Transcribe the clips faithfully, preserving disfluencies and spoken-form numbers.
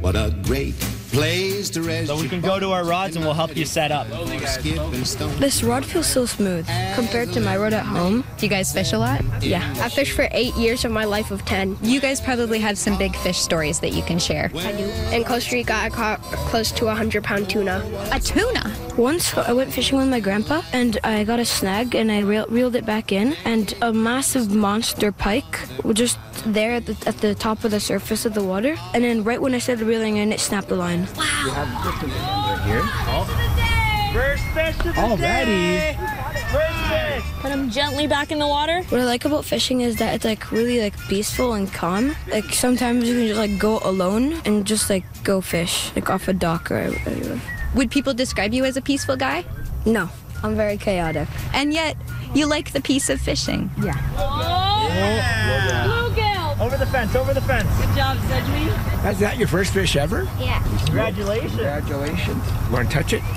What a great place to rest. So we can go to our rods and we'll help you set up. This rod feels so smooth compared to my rod at home. Do you guys fish a lot? Yeah. I fished for eight years of my life of ten. You guys probably have some big fish stories that you can share. I do. In Costa Rica, I caught close to a hundred pound tuna. A tuna? Once I went fishing with my grandpa and I got a snag and I reel, reeled it back in, and a massive monster pike was just there at the, at the top of the surface of the water. And then right when I started reeling in, it snapped the line. Wow. You have just a right here. Oh. First fish of the Already? day. First fish. Put them gently back in the water. What I like about fishing is that it's like really like peaceful and calm. Like sometimes you can just like go alone and just like go fish, like off a dock or whatever. Would people describe you as a peaceful guy? No, I'm very chaotic. And yet, you like the peace of fishing. Yeah. Oh, yeah. Bluegill. Over the fence, over the fence. Good job, Sedgwick. Is that your first fish ever? Yeah. Congratulations. Congratulations. You want to touch it?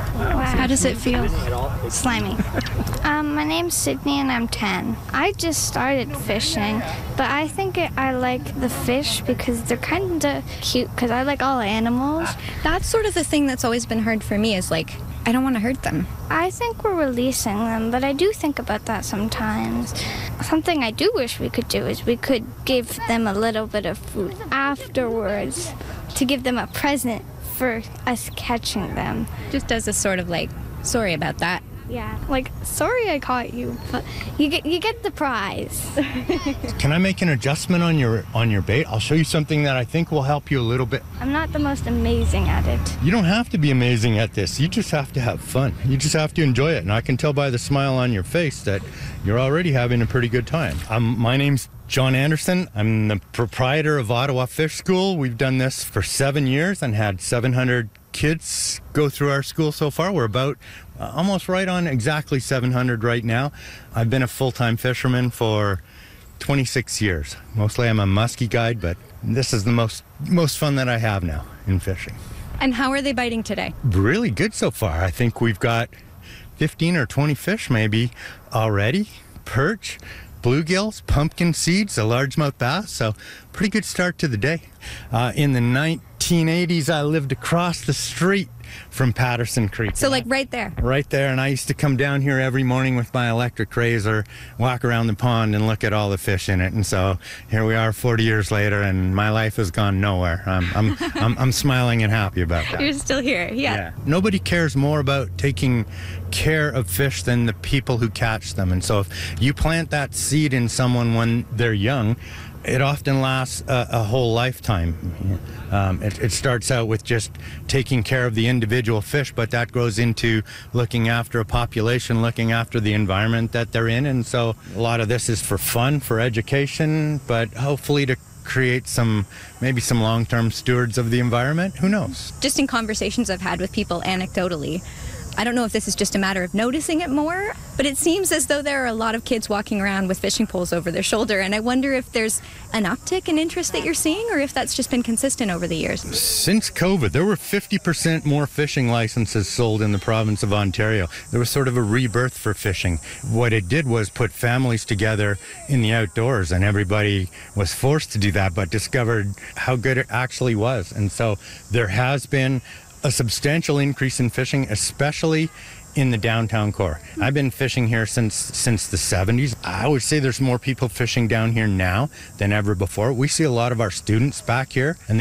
How does it feel? Slimy. Um, my name's Sydney and I'm ten. I just started fishing, but I think it, I like the fish because they're kind of cute because I like all animals. That's sort of the thing that's always been hard for me is like, I don't want to hurt them. I think we're releasing them, but I do think about that sometimes. Something I do wish we could do is we could give them a little bit of food afterwards to give them a present for us catching them. Just as a sort of like, sorry about that. Yeah, like, sorry I caught you, but you get you get the prize. Can I make an adjustment on your on your bait? I'll show you something that I think will help you a little bit. I'm not the most amazing at it. You don't have to be amazing at this. You just have to have fun. You just have to enjoy it. And I can tell by the smile on your face that you're already having a pretty good time. Um, my name's John Anderson. I'm the proprietor of Ottawa Fish School. We've done this for seven years and had seven hundred kids go through our school so far. We're about uh, almost right on exactly seven hundred right now. I've been a full-time fisherman for twenty-six years. Mostly I'm a muskie guide, but this is the most most fun that I have now in fishing. And how are they biting today? Really good so far. I think we've got fifteen or twenty fish maybe already. Perch, bluegills, pumpkin seeds, a largemouth bass, so pretty good start to the day. Uh, in the nineteen eighties, I lived across the street from Patterson Creek. So like right there? Right there, and I used to come down here every morning with my electric razor, walk around the pond and look at all the fish in it. And so here we are forty years later, and my life has gone nowhere. I'm, I'm, I'm, I'm smiling and happy about that. You're still here, yeah. Yeah. Nobody cares more about taking care of fish than the people who catch them. And so if you plant that seed in someone when they're young, it often lasts a, a whole lifetime. Um, it, it starts out with just taking care of the individual fish, but that grows into looking after a population, looking after the environment that they're in. And so a lot of this is for fun, for education, but hopefully to create some, maybe some long-term stewards of the environment. Who knows? Just in conversations I've had with people anecdotally, I don't know if this is just a matter of noticing it more, but it seems as though there are a lot of kids walking around with fishing poles over their shoulder, and I wonder if there's an uptick in interest that you're seeing, or if that's just been consistent over the years. Since COVID, there were fifty percent more fishing licenses sold in the province of Ontario. There was sort of a rebirth for fishing. What it did was put families together in the outdoors, and everybody was forced to do that, but discovered how good it actually was. And so there has been a substantial increase in fishing, especially in the downtown core. I've been fishing here since since the seventies. I would say there's more people fishing down here now than ever before. We see a lot of our students back here, and they